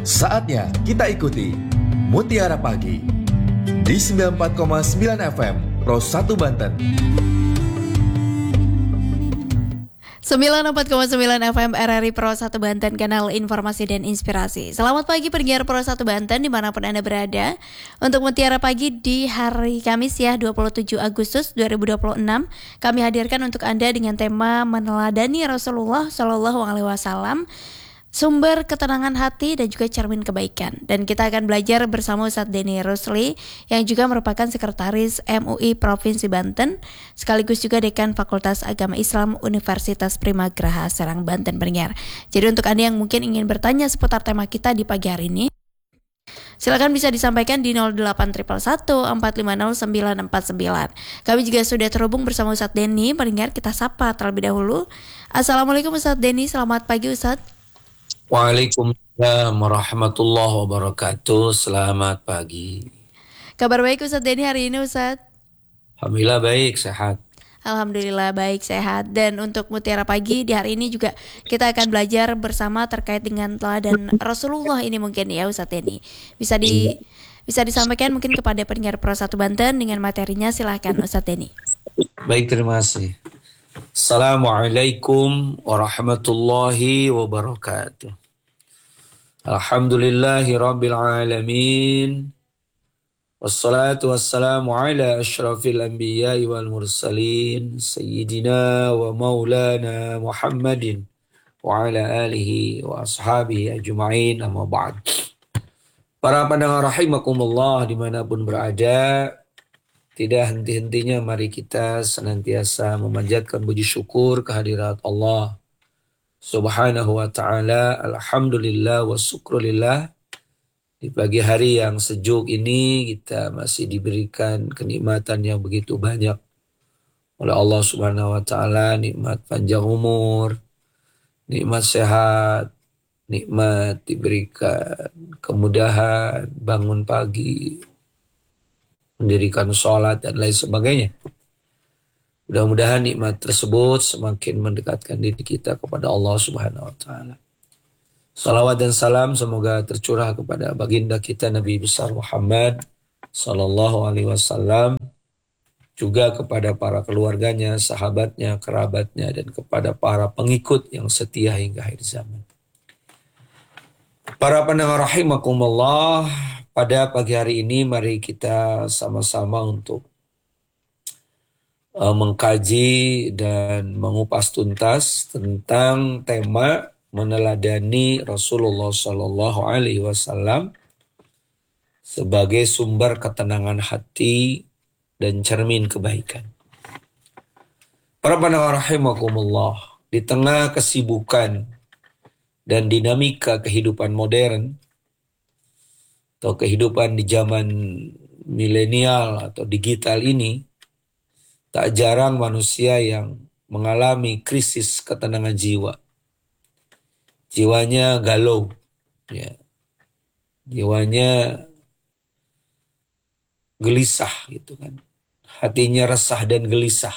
Saatnya kita ikuti Mutiara Pagi di 94,9 FM Pro 1 Banten. 94,9 FM RRI Pro 1 Banten, kanal informasi dan inspirasi. Selamat pagi pendengar Pro 1 Banten dimanapun Anda berada. Untuk Mutiara Pagi di hari Kamis ya 27 Agustus 2026, kami hadirkan untuk Anda dengan tema meneladani Rasulullah Shallallahu Alaihi Wasallam, sumber ketenangan hati dan juga cermin kebaikan. Dan kita akan belajar bersama Ustadz Denny Rusli yang juga merupakan Sekretaris MUI Provinsi Banten, sekaligus juga Dekan Fakultas Agama Islam Universitas Primagraha Serang, Banten pendengar. Jadi untuk Anda yang mungkin ingin bertanya seputar tema kita di pagi hari ini, silakan bisa disampaikan di 0811 450 949. Kami juga sudah terhubung bersama Ustadz Denny, pendengar kita sapa terlebih dahulu. Assalamualaikum Ustadz Denny, selamat pagi Ustadz. Waalaikumsalam warahmatullahi wabarakatuh. Selamat pagi. Kabar baik Ustadz Denny hari ini Ustadz? Alhamdulillah baik, sehat. Alhamdulillah baik, sehat. Dan untuk Mutiara Pagi di hari ini juga kita akan belajar bersama terkait dengan teladan Rasulullah ini mungkin ya Ustadz Denny. Bisa disampaikan mungkin kepada pendengar Pro 1 Banten dengan materinya, silahkan Ustadz Denny. Baik, terima kasih. Assalamualaikum warahmatullahi wabarakatuh. Alhamdulillahi rabbil alamin. Wassalatu wassalamu ala ashrafil anbiya'i wal mursalin. Sayyidina wa maulana Muhammadin wa ala alihi wa ashabihi ajma'in, amma ba'd. Para pendengar rahimakumullah dimanapun berada, tidak henti-hentinya mari kita senantiasa memanjatkan puji syukur kehadirat Allah Subhanahu wa ta'ala. Alhamdulillah wa syukrulillah. Di pagi hari yang sejuk ini kita masih diberikan kenikmatan yang begitu banyak oleh Allah Subhanahu wa ta'ala. Nikmat panjang umur, nikmat sehat, nikmat diberikan kemudahan, bangun pagi, mendirikan sholat dan lain sebagainya. Mudah-mudahan nikmat tersebut semakin mendekatkan diri kita kepada Allah Subhanahu wa ta'ala. Salawat dan salam semoga tercurah kepada baginda kita Nabi besar Muhammad sallallahu alaihi wasallam, juga kepada para keluarganya, sahabatnya, kerabatnya, dan kepada para pengikut yang setia hingga akhir zaman. Para pendengar rahimakumullah, pada pagi hari ini mari kita sama-sama untuk mengkaji dan mengupas tuntas tentang tema meneladani Rasulullah Shallallahu Alaihi Wasallam sebagai sumber ketenangan hati dan cermin kebaikan. Para pendengar rahimakumullah, di tengah kesibukan dan dinamika kehidupan modern atau kehidupan di zaman milenial atau digital ini, tak jarang manusia yang mengalami krisis ketenangan jiwa. Jiwanya galau, ya. Jiwanya gelisah gitu kan. Hatinya resah dan gelisah.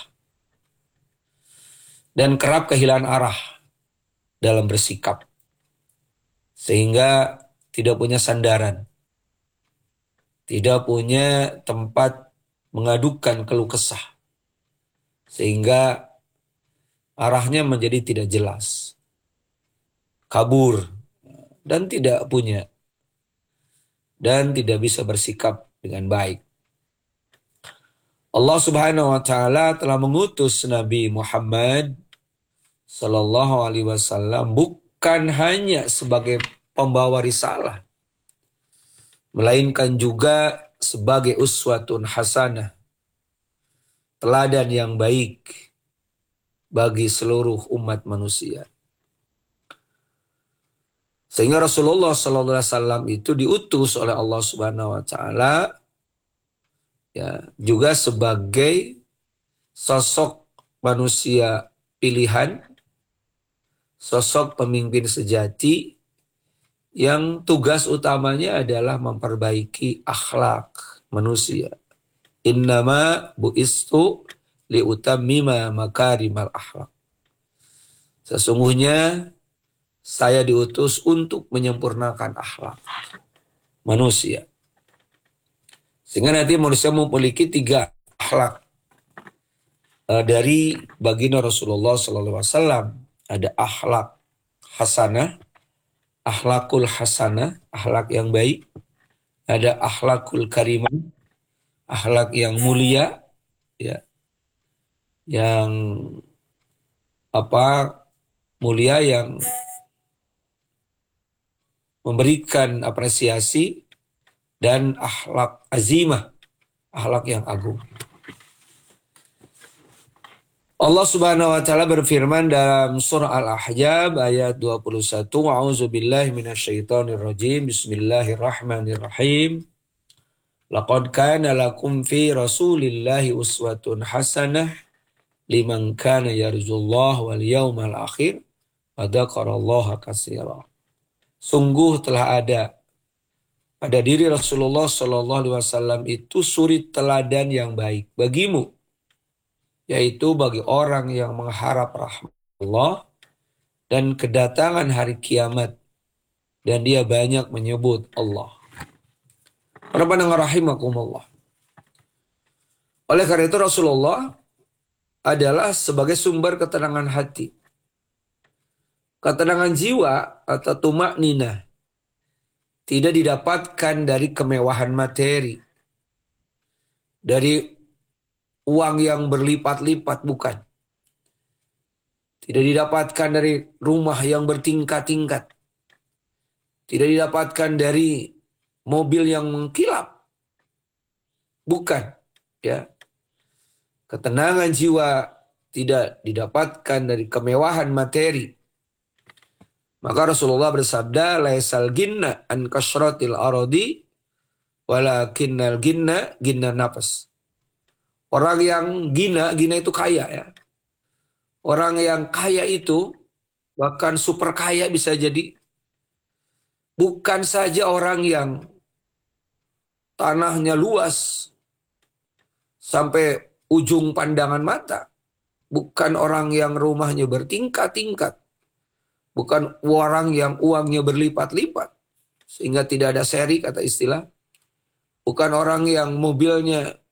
Dan kerap kehilangan arah dalam bersikap. Sehingga tidak punya sandaran. Tidak punya tempat mengadukan keluh kesah. Sehingga arahnya menjadi tidak jelas, kabur, dan tidak punya, dan tidak bisa bersikap dengan baik. Allah Subhanahu wa ta'ala telah mengutus Nabi Muhammad sallallahu alaihi wasallam bukan hanya sebagai pembawa risalah, melainkan juga sebagai uswatun hasanah, teladan yang baik bagi seluruh umat manusia. Sehingga Rasulullah SAW itu diutus oleh Allah Subhanahu wa ta'ala ya, juga sebagai sosok manusia pilihan, sosok pemimpin sejati yang tugas utamanya adalah memperbaiki akhlak manusia. Innama bu'istu liutammima makarimal akhlak. Sesungguhnya Saya diutus untuk menyempurnakan akhlak manusia. Sehingga nanti manusia memiliki 3 akhlak dari baginda Rasulullah SAW. Ada akhlak hasanah, akhlakul hasanah, akhlak yang baik. Ada akhlakul karimah, akhlak yang mulia, ya, yang mulia, yang memberikan apresiasi, dan akhlak azimah, akhlak yang agung. Allah Subhanahu wa taala berfirman dalam surah Al-Ahzab ayat 21, A'udzubillahi minasyaitonir rajim. Bismillahirrahmanirrahim. Laqad kana lakum fi Rasulillahi uswatun hasanah liman kana yarjullaha wal yawmal akhir wa dzakarallaha katsira. Sungguh telah ada pada diri Rasulullah sallallahu alaihi wasallam itu suri teladan yang baik bagimu, yaitu bagi orang yang mengharap rahmat Allah dan kedatangan hari kiamat, dan dia banyak menyebut Allah. Para pendengar rahimakumullah. Oleh karena itu Rasulullah adalah sebagai sumber ketenangan hati, ketenangan jiwa atau tumakninah. Tidak didapatkan dari kemewahan materi, dari uang yang berlipat-lipat, bukan. Tidak didapatkan dari rumah yang bertingkat-tingkat. Tidak didapatkan dari mobil yang mengkilap. Bukan, ya. Ketenangan jiwa tidak didapatkan dari kemewahan materi. Maka Rasulullah bersabda, laisal ginna an kasratil aradi walakinnal ginna nafas. Orang yang gina itu kaya, ya. Orang yang kaya itu bahkan super kaya bisa jadi. Bukan saja orang yang tanahnya luas sampai ujung pandangan mata. Bukan orang yang rumahnya bertingkat-tingkat. Bukan orang yang uangnya berlipat-lipat sehingga tidak ada seri, kata istilah. Bukan orang yang mobilnya